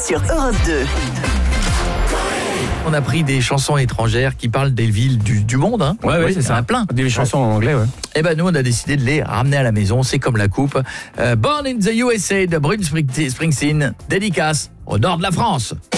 sur Europe 2. On a pris des chansons étrangères qui parlent des villes du monde. Hein. Ouais, c'est ça. Il y en a plein. Des chansons en anglais, ouais. Et ben nous, on a décidé de les ramener à la maison. C'est comme la coupe. Born in the USA de Bruce Springsteen, dédicace au nord de la France.